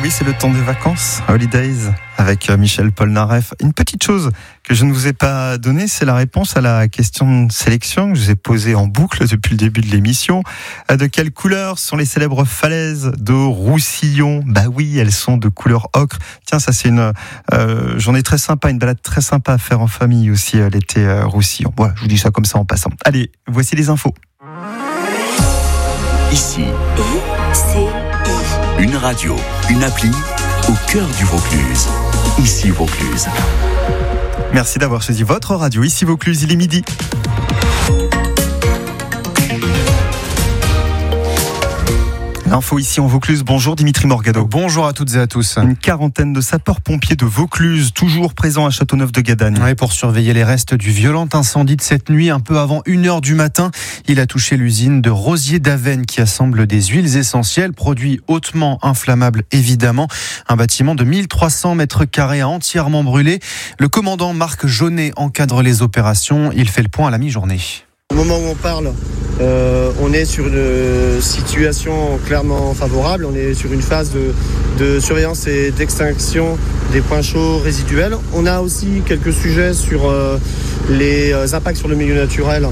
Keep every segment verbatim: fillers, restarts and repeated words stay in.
Oui, c'est le temps des vacances, Holidays, avec Michel Polnareff. Une petite chose que je ne vous ai pas donnée, c'est la réponse à la question de sélection que je vous ai posée en boucle depuis le début de l'émission. De quelle couleur sont les célèbres falaises de Roussillon ? Bah oui, elles sont de couleur ocre. Tiens, ça c'est une euh, journée très sympa, une balade très sympa à faire en famille aussi euh, l'été euh, Roussillon. Voilà, je vous dis ça comme ça en passant. Allez, voici les infos. Ici, I C I. une radio, une appli au cœur du Vaucluse. Ici Vaucluse. Merci d'avoir choisi votre radio. Ici Vaucluse, il est midi. L'info ici en Vaucluse. Bonjour Dimitri Morgado. Bonjour à toutes et à tous. Une quarantaine de sapeurs-pompiers de Vaucluse, toujours présents à Châteauneuf-de-Gadagne. Oui, pour surveiller les restes du violent incendie de cette nuit, un peu avant une heure du matin. Il a touché l'usine de Rosier d'Avesnes qui assemble des huiles essentielles, produits hautement inflammables évidemment. Un bâtiment de mille trois cents mètres carrés a entièrement brûlé. Le commandant Marc Jaunet encadre les opérations. Il fait le point à la mi-journée. Au moment où on parle, euh, on est sur une situation clairement favorable. On est sur une phase de, de surveillance et d'extinction des points chauds résiduels. On a aussi quelques sujets sur euh, les impacts sur le milieu naturel,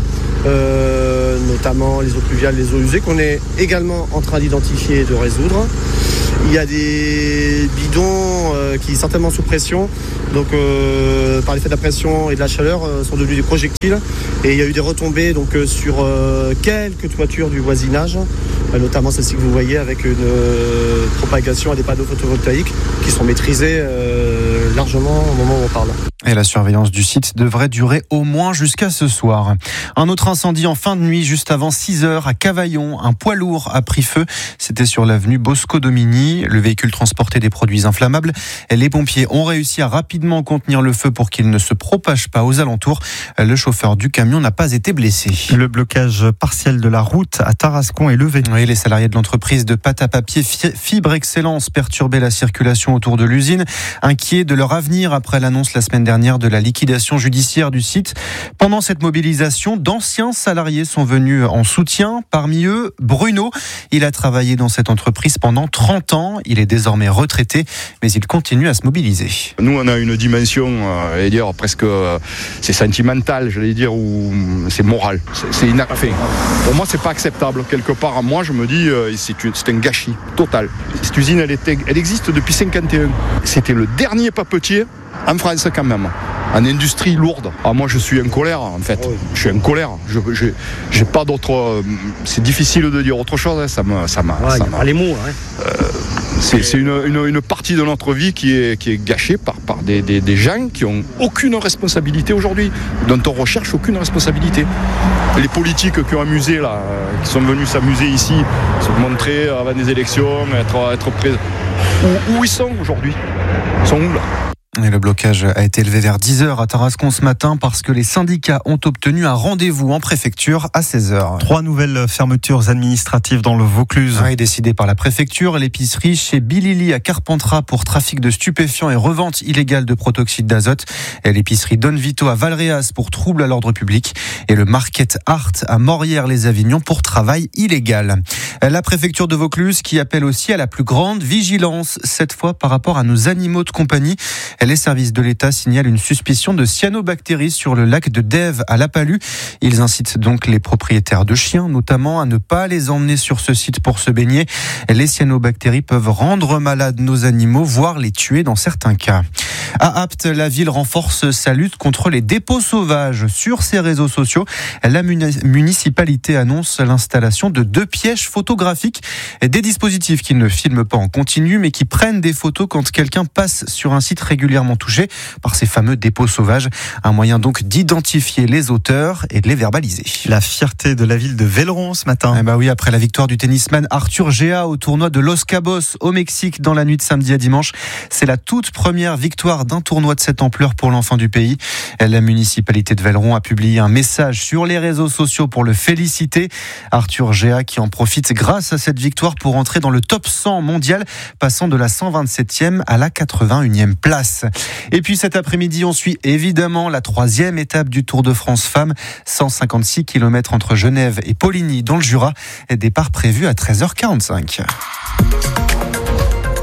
euh, notamment les eaux pluviales, les eaux usées, qu'on est également en train d'identifier et de résoudre. Il y a des bidons euh, qui, certainement sous pression, donc euh, par l'effet de la pression et de la chaleur, euh, sont devenus des projectiles. Et il y a eu des retombées donc, euh, sur euh, quelques toitures du voisinage, euh, notamment celle-ci que vous voyez avec une euh, propagation à des panneaux photovoltaïques qui sont maîtrisés euh, largement au moment où on parle. Et la surveillance du site devrait durer au moins jusqu'à ce soir. Un autre incendie en fin de nuit, juste avant six heures, à Cavaillon. Un poids lourd a pris feu. C'était sur l'avenue Bosco-Domini. Le véhicule transportait des produits inflammables. Les pompiers ont réussi à rapidement contenir le feu pour qu'il ne se propage pas aux alentours. Le chauffeur du camion n'a pas été blessé. Le blocage partiel de la route à Tarascon est levé. Oui, les salariés de l'entreprise de pâte à papier Fibre Excellence perturbaient la circulation autour de l'usine, inquiets de leur avenir après l'annonce la semaine dernière de la liquidation judiciaire du site. Pendant cette mobilisation, d'anciens salariés sont venus en soutien. Parmi eux, Bruno. Il a travaillé dans cette entreprise pendant trente ans. Il est désormais retraité, mais il continue à se mobiliser. Nous, on a une dimension, euh, j'allais dire, presque, euh, c'est sentimental, j'allais dire, ou c'est moral. C'est, c'est ina... enfin, pour moi, c'est pas acceptable. Quelque part, moi, je me dis, euh, c'est, une, c'est un gâchis total. Cette usine, elle, était, elle existe depuis cinquante et un. C'était le dernier papetier en France quand même, en industrie lourde. Ah, moi je suis en colère en fait, oui. je suis en colère, je, je, j'ai pas d'autre, euh, c'est difficile de dire autre chose, hein. ça me, ça m'a, ouais, ça y a m'a. pas les mots, hein. euh, c'est, c'est une, une, une partie de notre vie qui est, qui est gâchée par, par des, des, des gens qui ont aucune responsabilité aujourd'hui, dont on recherche aucune responsabilité. Les politiques qui ont amusé là, qui sont venus s'amuser ici, se montrer avant des élections, être, être présents, où, où ils sont aujourd'hui ? Ils sont où là ? Et le blocage a été élevé vers dix heures à Tarascon ce matin parce que les syndicats ont obtenu un rendez-vous en préfecture à seize heures. Trois nouvelles fermetures administratives dans le Vaucluse. Oui, décidé par la préfecture, l'épicerie chez Bilili à Carpentras pour trafic de stupéfiants et revente illégale de protoxyde d'azote. Et l'épicerie Don Vito à Valréas pour trouble à l'ordre public. Et le Market Art à Morières-les-Avignons pour travail illégal. La préfecture de Vaucluse qui appelle aussi à la plus grande vigilance, cette fois par rapport à nos animaux de compagnie. Les services de l'État signalent une suspicion de cyanobactéries sur le lac de Dève à La Palue. Ils incitent donc les propriétaires de chiens, notamment, à ne pas les emmener sur ce site pour se baigner. Les cyanobactéries peuvent rendre malades nos animaux, voire les tuer dans certains cas. À Apt, la ville renforce sa lutte contre les dépôts sauvages. Sur ses réseaux sociaux, la municipalité annonce l'installation de deux pièges photographiques, des dispositifs qui ne filment pas en continu, mais qui prennent des photos quand quelqu'un passe sur un site régulièrement touché par ces fameux dépôts sauvages. Un moyen donc d'identifier les auteurs et de les verbaliser. La fierté de la ville de Velleron ce matin. Eh bah oui, après la victoire du tennisman Arthur Gea au tournoi de Los Cabos au Mexique dans la nuit de samedi à dimanche, c'est la toute première victoire d'un tournoi de cette ampleur pour l'enfant du pays. La municipalité de Velleron a publié un message sur les réseaux sociaux pour le féliciter. Arthur Gea qui en profite grâce à cette victoire pour entrer dans le top cent mondial, passant de la cent vingt-septième à la quatre-vingt-unième place. Et puis cet après-midi, on suit évidemment la troisième étape du Tour de France Femmes, cent cinquante-six kilomètres entre Genève et Poligny dans le Jura. Départ prévu à treize heures quarante-cinq.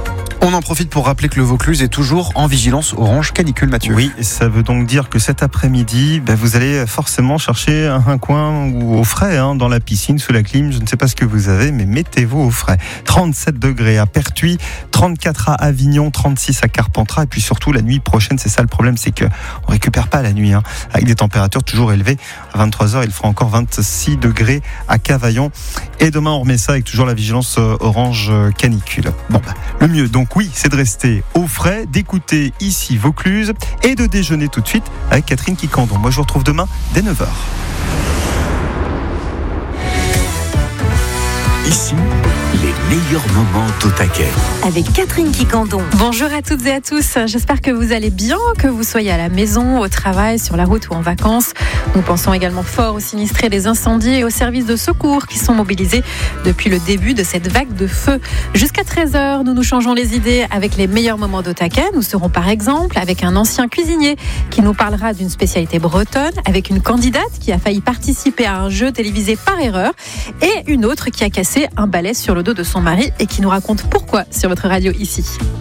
On en profite pour rappeler que le Vaucluse est toujours en vigilance orange canicule, Mathieu. Oui, et ça veut donc dire que cet après-midi, ben vous allez forcément chercher un coin ou au frais, hein, dans la piscine, sous la clim. Je ne sais pas ce que vous avez, mais mettez-vous au frais. trente-sept degrés à Pertuis, trente-quatre à Avignon, trente-six à Carpentras. Et puis surtout, la nuit prochaine, c'est ça le problème, c'est qu'on ne récupère pas la nuit, hein, avec des températures toujours élevées. À vingt-trois heures, il fera encore vingt-six degrés à Cavaillon. Et demain, on remet ça avec toujours la vigilance orange canicule. Bon, ben, le mieux, donc oui, c'est de rester au frais, d'écouter ici Vaucluse et de déjeuner tout de suite avec Catherine Quicandon. Moi, je vous retrouve demain dès neuf heures. Ici, les meilleurs moments d'Au Taquet. Avec Catherine Quicandon. Bonjour à toutes et à tous, j'espère que vous allez bien, que vous soyez à la maison, au travail, sur la route ou en vacances. Nous pensons également fort aux sinistrés des incendies et aux services de secours qui sont mobilisés depuis le début de cette vague de feu. Jusqu'à treize heures, nous nous changeons les idées avec les meilleurs moments d'Au Taquet. Nous serons par exemple avec un ancien cuisinier qui nous parlera d'une spécialité bretonne, avec une candidate qui a failli participer à un jeu télévisé par erreur et une autre qui a cassé un balai sur le dos de son mari et qui nous raconte pourquoi sur votre radio ici.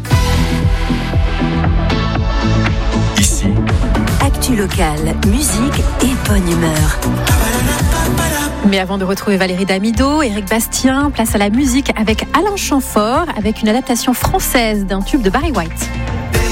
Ici, Actu locale, musique et bonne humeur. Mais avant de retrouver Valérie Damido, Éric Bastien, place à la musique avec Alain Chamfort, avec une adaptation française d'un tube de Barry White.